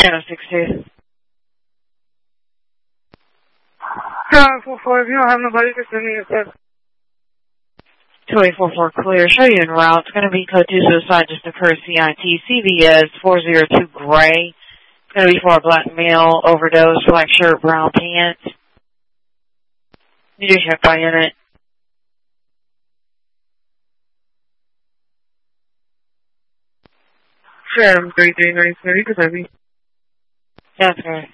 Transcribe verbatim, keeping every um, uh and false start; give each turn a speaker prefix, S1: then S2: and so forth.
S1: Yeah, six two. Alright, four four, if you don't have nobody, just send me a text. two eight four four clear. Show you en route. It's going to be code two suicide, just occurred C I T. C V S four zero two gray. It's going to be for a black male overdose, black shirt, brown pants. You do check by unit. Sure, I'm three three nine three, because I mean. That's right.